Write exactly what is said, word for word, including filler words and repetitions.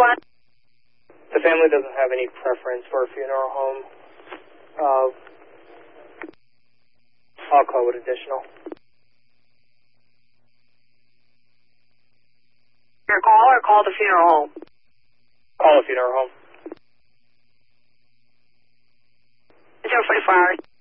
one. The family doesn't have any preference for a funeral home. Uh, I'll call it additional. Your call or call the funeral home? Call a funeral home. zero forty-four hours.